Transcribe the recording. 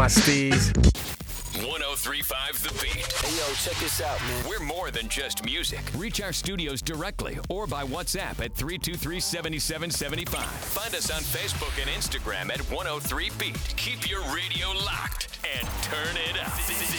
My steez. 103.5 The Beat. Hey, yo, check this out, man. We're more than just music. Reach our studios directly or by WhatsApp at 323-7775. Find us on Facebook and Instagram at 103 Beat. Keep your radio locked and turn it up.